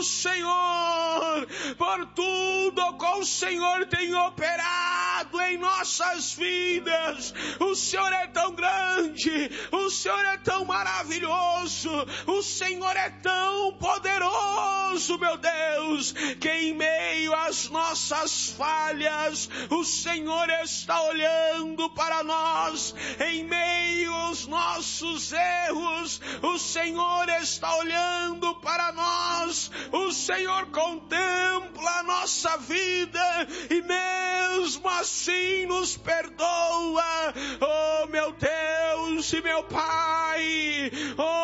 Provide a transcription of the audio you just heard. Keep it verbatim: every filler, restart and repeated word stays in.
Senhor, por tudo que o Senhor tem operado em nossas vidas. O Senhor é tão grande, o Senhor é tão maravilhoso, o Senhor é tão poderoso, meu Deus, que em meio às nossas falhas, o Senhor está olhando para nós. Em meio aos nossos erros, o Senhor está olhando para nós. O Senhor contempla a nossa vida e mesmo assim nos perdoa. Oh, meu Deus e meu Pai, oh,